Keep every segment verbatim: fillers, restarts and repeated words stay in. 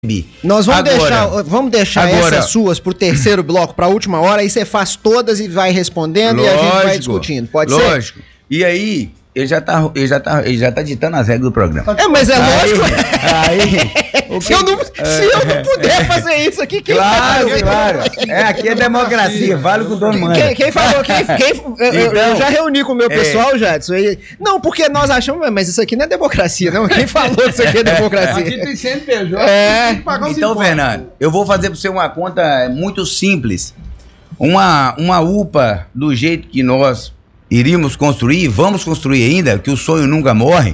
Nós vamos agora, deixar, vamos deixar agora, essas suas pro terceiro bloco, pra última hora, aí você faz todas e vai respondendo lógico, e a gente vai discutindo. Pode lógico. ser? Lógico. E aí, ele já, tá, ele, já tá, ele já tá ditando as regras do programa. É, mas é lógico. Aí, aí, se, eu não, se eu não puder fazer isso aqui, quem claro, vai fazer? Claro, é, aqui é democracia, vale o que o dono manda. Quem, quem falou, quem, quem, eu, então, eu já reuni com o meu pessoal, é, Jadson. E, não, porque nós achamos, mas isso aqui não é democracia, não. Quem falou que isso aqui é democracia? Aqui tem C N P J, é. tem que pagar os Então, impostos. Fernando, eu vou fazer para você uma conta muito simples. Uma, uma U P A do jeito que nós iríamos construir, vamos construir ainda, que o sonho nunca morre,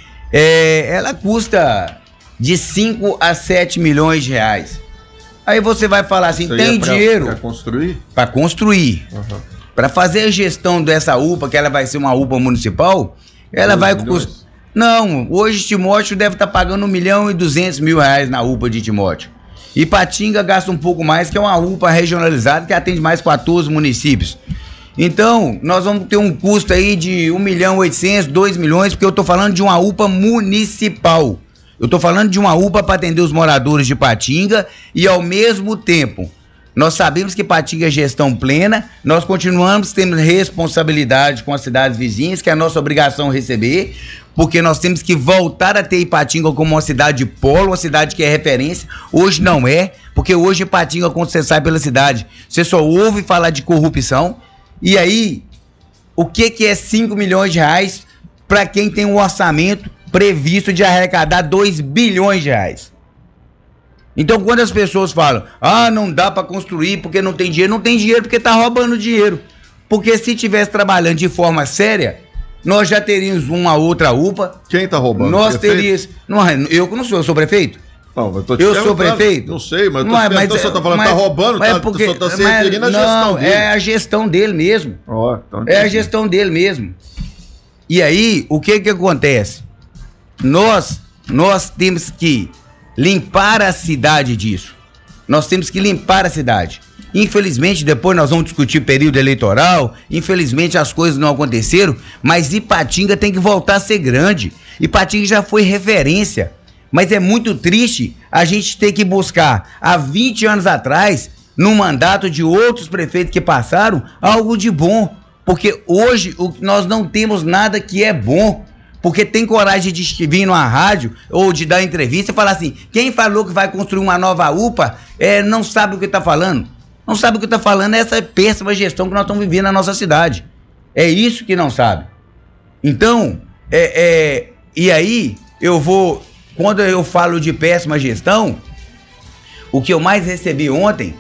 é, ela custa de cinco a sete milhões de reais. Aí você vai falar assim, Isso tem é pra, dinheiro para construir? para construir. Uhum. Para fazer a gestão dessa U P A, que ela vai ser uma U P A municipal, ela vai custar... Não, hoje Timóteo deve estar pagando um milhão e duzentos mil reais na U P A de Timóteo. E Patinga gasta um pouco mais, que é uma U P A regionalizada que atende mais quatorze municípios. Então, nós vamos ter um custo aí de um milhão e oitocentos, dois milhões, porque eu estou falando de uma U P A municipal. Eu estou falando de uma U P A para atender os moradores de Patinga e, ao mesmo tempo, nós sabemos que Patinga é gestão plena, nós continuamos tendo responsabilidade com as cidades vizinhas, que é a nossa obrigação receber, porque nós temos que voltar a ter Ipatinga como uma cidade polo, uma cidade que é referência. Hoje não é, porque hoje Ipatinga, quando você sai pela cidade, você só ouve falar de corrupção. E aí, o que, que é cinco milhões de reais para quem tem um orçamento previsto de arrecadar dois bilhões de reais? Então, quando as pessoas falam, ah, não dá para construir porque não tem dinheiro, não tem dinheiro porque tá roubando dinheiro. Porque se tivesse trabalhando de forma séria, nós já teríamos uma outra U P A. Quem tá roubando? Nós teríamos... Não, eu que não sou, eu sou prefeito. Não, eu tô te eu sou prefeito? Não sei, mas, não, tô mas você tá falando mas, que tá roubando, mas tá, porque, só tá se mas, referindo à não, gestão dele. É a gestão dele mesmo. Oh, então é a gestão dele mesmo. E aí, o que que acontece? Nós, nós temos que limpar a cidade disso. Nós temos que limpar a cidade. Infelizmente, depois nós vamos discutir período eleitoral, infelizmente as coisas não aconteceram, mas Ipatinga tem que voltar a ser grande. Ipatinga já foi referência. Mas é muito triste a gente ter que buscar, há vinte anos atrás, no mandato de outros prefeitos que passaram, algo de bom. Porque hoje o, nós não temos nada que é bom. Porque tem coragem de vir numa rádio ou de dar entrevista e falar assim, quem falou que vai construir uma nova U P A é, não sabe o que está falando. Não sabe o que está falando, é essa péssima gestão que nós estamos vivendo na nossa cidade. É isso que não sabe. Então, é, é, e aí eu vou... Quando eu falo de péssima gestão, o que eu mais recebi ontem,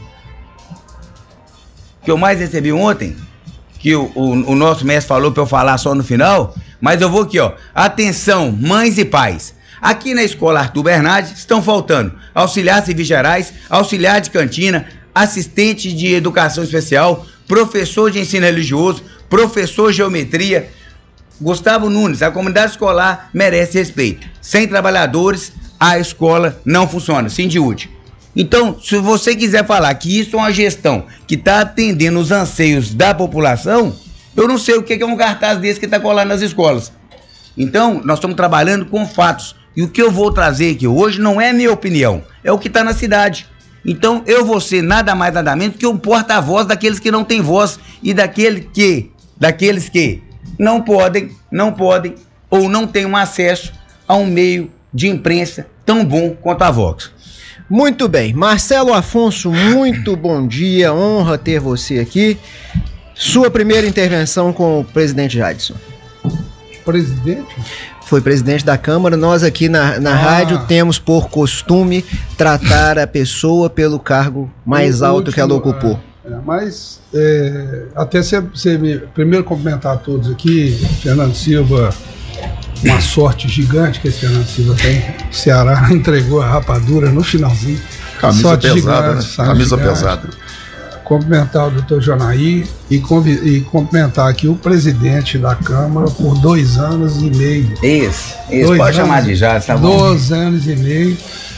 o que eu mais recebi ontem, que o, o, o nosso mestre falou para eu falar só no final, mas eu vou aqui, ó. Atenção, mães e pais. Aqui na escola Arthur Bernardes estão faltando auxiliar civis gerais, auxiliar de cantina, assistente de educação especial, professor de ensino religioso, professor de geometria. Gustavo Nunes, a comunidade escolar merece respeito. Sem trabalhadores, a escola não funciona. Sindiúde. Então, se você quiser falar que isso é uma gestão que está atendendo os anseios da população, eu não sei o que é um cartaz desse que está colado nas escolas. Então, nós estamos trabalhando com fatos. E o que eu vou trazer aqui hoje não é minha opinião, é o que está na cidade. Então, eu vou ser nada mais nada menos que um porta-voz daqueles que não têm voz e daquele que, daqueles que não podem, não podem ou não têm um acesso a um meio de imprensa tão bom quanto a Vox. Muito bem. Marcelo Afonso, muito bom dia. Honra ter você aqui. Sua primeira intervenção com o presidente Jadson. Presidente? Foi presidente da Câmara. Nós aqui na, na ah. rádio temos por costume tratar a pessoa pelo cargo mais o alto último, que ela ocupou. É, é, mas é, até você, você me primeiro cumprimentar a todos aqui, Fernando Silva, uma sorte gigante que esse Fernando Silva tem. O Ceará entregou a rapadura no finalzinho. Camisa sorte pesada, gigante, né? Camisa gigante. pesada. Cumprimentar o doutor Jonaí e, e cumprimentar aqui o presidente da Câmara por dois anos e meio. Isso, isso, dois pode anos, chamar de já, tá bom? Dois anos e meio.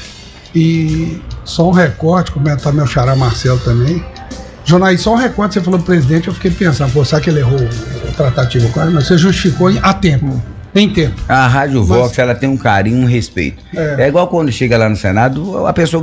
E só um recorte, comentar meu xará Marcelo também. Jonaí, só um recorte, você falou presidente, eu fiquei pensando, pô, será que ele errou o tratativo com ele? Mas você justificou a tempo. Tem tempo. A Rádio Mas- Vox, ela tem um carinho, um respeito. É. É igual quando chega lá no Senado, a pessoa